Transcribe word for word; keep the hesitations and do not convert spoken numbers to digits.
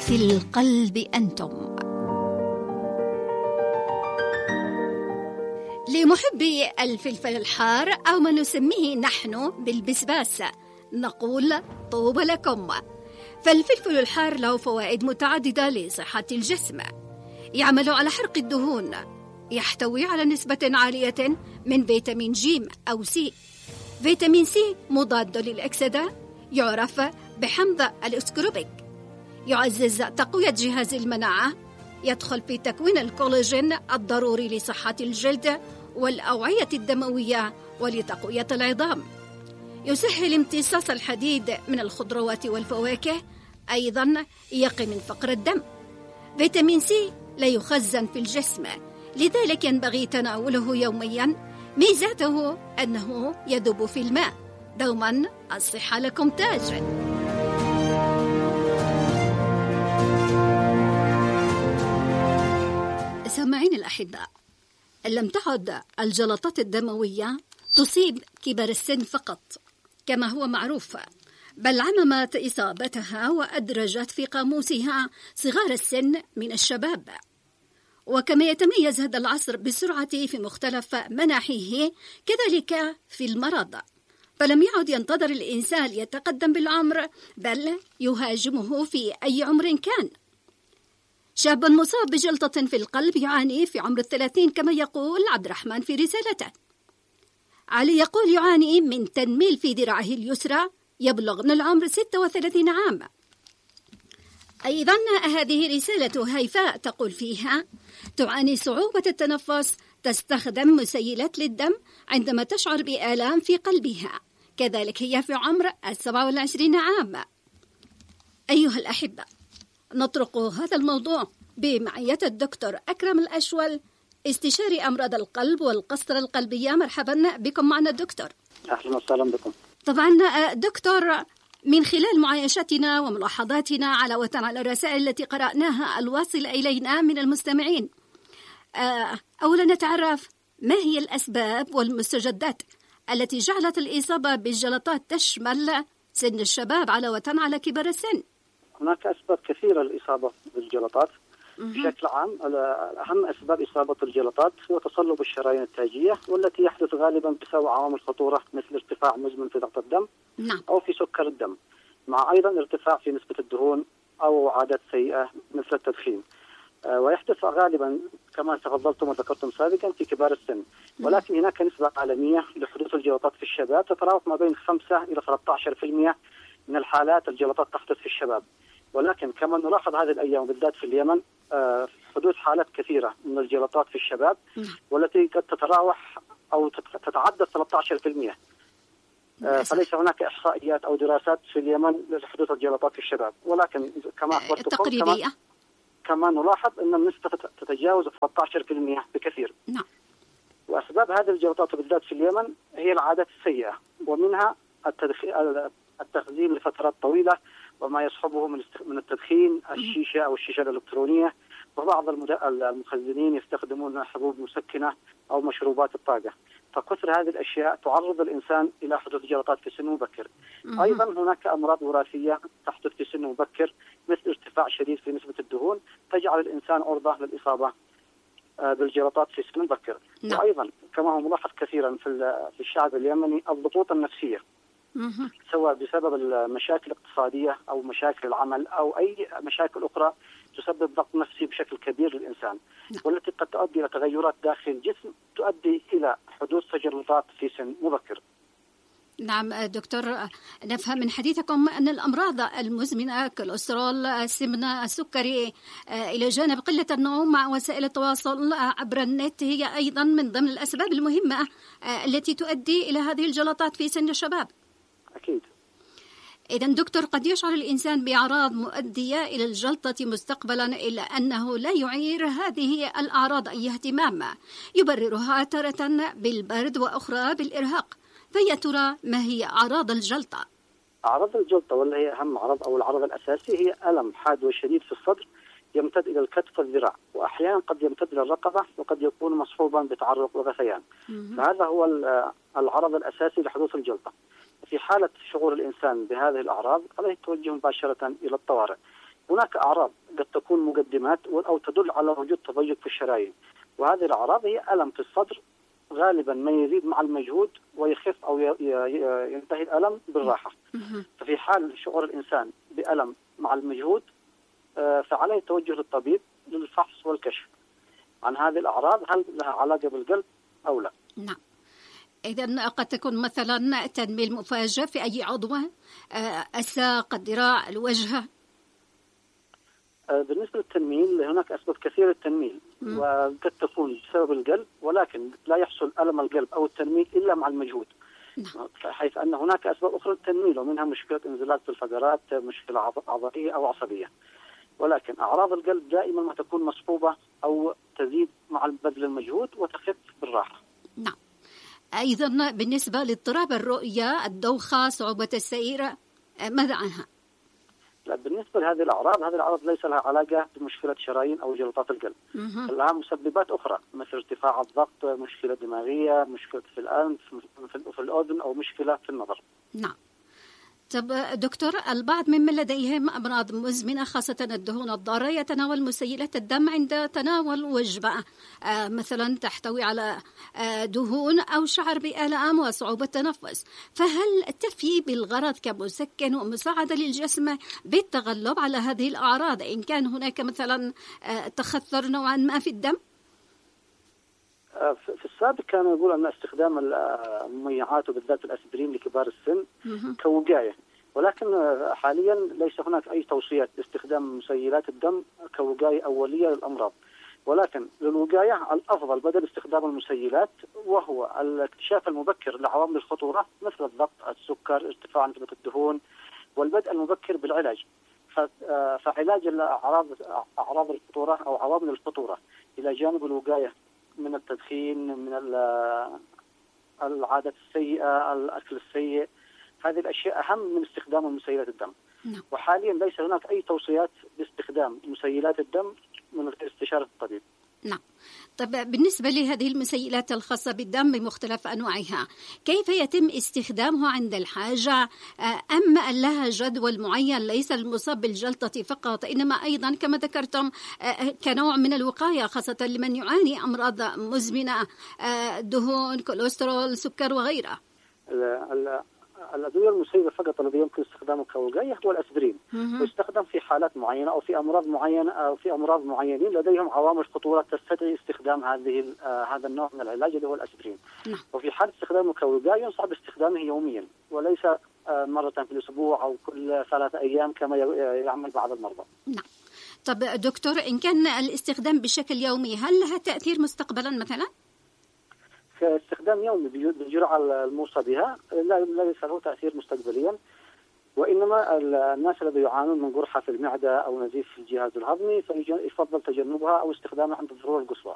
في القلب أنتم. لمحبي الفلفل الحار أو ما نسميه نحن بالبسباس نقول طوبى لكم. فالفلفل الحار له فوائد متعددة لصحة الجسم. يعمل على حرق الدهون، يحتوي على نسبة عالية من فيتامين جيم أو سي. فيتامين سي مضاد للأكسدة، يعرف بحمض الأسكوربيك، يعزز تقوية جهاز المناعة، يدخل في تكوين الكولاجين الضروري لصحة الجلد والأوعية الدموية ولتقوية العظام، يسهل امتصاص الحديد من الخضروات والفواكه، أيضا يقي من فقر الدم. فيتامين سي لا يخزن في الجسم، لذلك ينبغي تناوله يوميا. ميزاته أنه يذوب في الماء. دوما الصحة لكم تاج. سامعين الأحباء، لم تعد الجلطات الدموية تصيب كبار السن فقط كما هو معروف، بل عممت إصابتها وأدرجت في قاموسها صغار السن من الشباب. وكما يتميز هذا العصر بالسرعة في مختلف مناحيه، كذلك في المرض، فلم يعد ينتظر الإنسان يتقدم بالعمر، بل يهاجمه في أي عمر كان. شاب مصاب بجلطة في القلب يعاني في عمر الثلاثين، كما يقول عبد الرحمن في رسالته. علي يقول يعاني من تنميل في ذراعه اليسرى، يبلغ من العمر ستة وثلاثين عام. أيضا هذه رسالة هيفاء تقول فيها تعاني صعوبة التنفس، تستخدم مسيلات للدم عندما تشعر بآلام في قلبها، كذلك هي في عمر السبعة والعشرين عام. أيها الأحبة، نطرق هذا الموضوع بمعية الدكتور أكرم الأشول، استشاري أمراض القلب والقسطرة القلبية. مرحبا بكم معنا الدكتور. أهلا وسهلا بكم. طبعا دكتور، من خلال معايشتنا وملاحظاتنا على وعلى الرسائل التي قرأناها الواصلة إلينا من المستمعين، أولا نتعرف ما هي الأسباب والمستجدات التي جعلت الإصابة بالجلطات تشمل سن الشباب علاوة على كبار السن؟ هناك أسباب كثيرة للإصابة بالجلطات. بشكل عام أهم أسباب إصابة الجلطات هو تصلب الشرايين التاجية، والتي يحدث غالبا بسبب عوامل خطورة مثل ارتفاع مزمن في ضغط الدم نعم. أو في سكر الدم، مع أيضا ارتفاع في نسبة الدهون أو عادات سيئة مثل التدخين. أه ويحدث غالبا كما تفضلتم وذكرتم سابقا في كبار السن، ولكن هناك نسبة عالمية لحدوث الجلطات في الشباب تتراوح ما بين خمسة إلى ثلاثة عشر بالمئة من الحالات الجلطات تحدث في الشباب. ولكن كما نلاحظ هذه الأيام بالذات في اليمن أه حدوث حالات كثيرة من الجلطات في الشباب، والتي قد تتراوح أو تتعدى ثلاثة عشر بالمئة. أه فليس هناك إحصائيات أو دراسات في اليمن لحدوث الجلطات في الشباب، ولكن كما أخبرتكم كما, كما نلاحظ أن النسبة تتجاوز ثلاثة عشر بالمئة بكثير. نعم. وأسباب هذه الجلطات بالذات في اليمن هي العادات السيئة، ومنها التخزين لفترات طويلة وما يصحبه من التدخين، الشيشة أو الشيشة الإلكترونية، وبعض المخزنين يستخدمون حبوب مسكنة أو مشروبات الطاقة. فكثر هذه الأشياء تعرض الإنسان إلى حدوث جلطات في سن مبكر. أيضا هناك أمراض وراثية تحدث في سن مبكر مثل ارتفاع شديد في نسبة الدهون، تجعل الإنسان عرضة للإصابة بالجلطات في سن مبكر. وأيضا كما هو ملاحظ كثيرا في الشعب اليمني الضغوط النفسية، سواء بسبب المشاكل الاقتصادية أو مشاكل العمل أو أي مشاكل أخرى تسبب ضغط نفسي بشكل كبير للإنسان، والتي قد تؤدي إلى تغيرات داخل الجسم تؤدي إلى حدوث تجلطات في سن مبكر. نعم دكتور، نفهم من حديثكم أن الأمراض المزمنة كالكوليسترول، السمنة، السكري، إلى جانب قلة النوم مع وسائل التواصل عبر النت هي أيضا من ضمن الأسباب المهمة التي تؤدي إلى هذه الجلطات في سن الشباب. أكيد. إذن دكتور، قد يشعر الإنسان بأعراض مؤدية إلى الجلطة مستقبلا، إلا أنه لا يعير هذه الأعراض أي اهتمام، يبررها تارة بالبرد وأخرى بالإرهاق. فيا ترى ما هي أعراض الجلطة؟ أعراض الجلطة واللي هي أهم عرض أو العرض الأساسي هي ألم حاد وشديد في الصدر يمتد إلى الكتف والذراع، وأحيانا قد يمتد إلى الرقبة، وقد يكون مصحوبا بتعرق وغثيان. فهذا هو العرض الأساسي لحدوث الجلطة. في حالة شعور الإنسان بهذه الأعراض عليه التوجه مباشرة إلى الطوارئ. هناك هناك أعراض قد تكون مقدمات أو تدل على وجود تضيق في الشرايين، وهذه الأعراض هي ألم في الصدر غالبا ما يزيد مع المجهود ويخف أو ينتهي الألم بالراحة. ففي حال شعور الإنسان بألم مع المجهود فعليه التوجه للطبيب للفحص والكشف عن هذه الأعراض، هل لها علاقة بالقلب أو لا. نعم. إذن قد تكون مثلا تنميل مفاجئ في أي عضو، الساق، الذراع، الوجه. بالنسبة للتنميل هناك أسباب كثيرة للتنميل، وقد تكون بسبب القلب، ولكن لا يحصل ألم القلب أو التنميل إلا مع المجهود. نعم. حيث أن هناك أسباب أخرى للتنميل، ومنها مشكلة انزلاق في الفقرات، مشكلة عضلية أو عصبية، ولكن أعراض القلب دائما ما تكون مصحوبة أو تزيد مع بذل المجهود وتخف بالراحة. نعم. أيضا بالنسبة لاضطراب الرؤية، الدوخة، صعوبة السير، ماذا عنها؟ لا، بالنسبة لهذه الأعراض، هذه الأعراض ليس لها علاقة بمشكلة شرايين أو جلطات القلب، لها مسببات أخرى مثل ارتفاع الضغط، مشكلة دماغية، مشكلة في الأنف، في الأذن، أو مشكلة في النظر. نعم. طب دكتور، البعض ممن لديهم أمراض مزمنة خاصة الدهون الضارة يتناول مسيلات الدم عند تناول وجبة آه مثلا تحتوي على آه دهون أو شعر بآلام وصعوبة تنفس، فهل تفي بالغرض كمسكن ومساعدة للجسم بالتغلب على هذه الأعراض إن كان هناك مثلا آه تخثر نوعا ما في الدم؟ في السابق كانوا يقول أن استخدام المميعات وبالذات الأسبرين لكبار السن كوقاية، ولكن حاليا ليس هناك أي توصيات باستخدام مسيلات الدم كوقاية أولية للأمراض، ولكن للوقاية الأفضل بدل استخدام المسيلات وهو الاكتشاف المبكر لعوامل الخطورة مثل الضغط، السكر، ارتفاع نسبة الدهون، والبدء المبكر بالعلاج. فعلاج الأعراض أعراض الخطورة أو عوامل الخطورة إلى جانب الوقاية من التدخين، من العادات السيئة، الأكل السيء، هذه الأشياء أهم من استخدام مسيلات الدم. نعم. وحاليا ليس هناك أي توصيات باستخدام مسيلات الدم من غير استشارة الطبيب. نعم. طب بالنسبة لهذه المسيلات الخاصة بالدم بمختلف أنواعها، كيف يتم استخدامها عند الحاجة؟ أم لها جدول معين ليس المصاب بالجلطة فقط، إنما أيضا كما ذكرتم كنوع من الوقاية خاصة لمن يعاني أمراض مزمنة، دهون، كوليسترول، سكر وغيرها؟ الأدوية المسيلة فقط الذي يمكن استخدامه كوقاية هو الأسبرين، ويستخدم في حالات معينة أو في أمراض معينة أو في أمراض معينين لديهم عوامل خطورة تستدعي استخدام هذه هذا النوع من العلاج اللي هو الأسبرين. وفي حال استخدامه كوقاية ينصح باستخدامه يوميا وليس مرة في الأسبوع أو كل ثلاثة أيام كما يعمل بعض المرضى. نعم. طب دكتور، إن كان الاستخدام بشكل يومي هل لها تأثير مستقبلا مثلا؟ كاستخدام يومي بالجرعة الموصى بها لا ليس له تأثير مستقبليا، وإنما الناس الذين يعانون من قرحة في المعدة أو نزيف في الجهاز الهضمي فيفضل تجنبها أو استخدامها عند الضرورة القصوى.